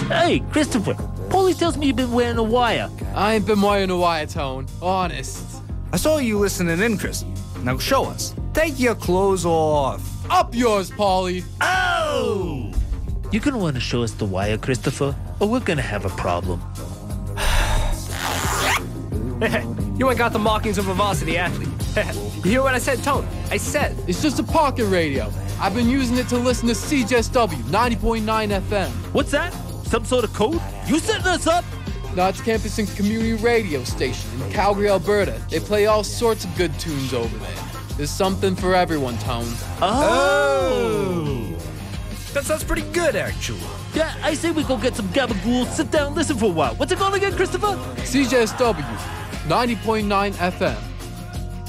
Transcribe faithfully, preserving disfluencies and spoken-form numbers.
Hey, Christopher, Paulie tells me you've been wearing a wire. I ain't been wearing a wire, Tone. Honest. I saw you listening in, Chris. Now show us. Take your clothes off. Up yours, Paulie. Oh! You're gonna want to show us the wire, Christopher, or we're gonna have a problem. You ain't got the markings of a varsity athlete. You hear what I said, Tone? I said. It's just a pocket radio. I've been using it to listen to C J S W ninety point nine F M. What's that? Some sort of code? You setting us up? No, it's Campus and Community Radio Station in Calgary, Alberta. They play all sorts of good tunes over there. There's something for everyone, Tone. Oh! That sounds pretty good, actually. Yeah, I say we go get some gabagool, sit down, listen for a while. What's it called again, Christopher? C J S W ninety point nine F M.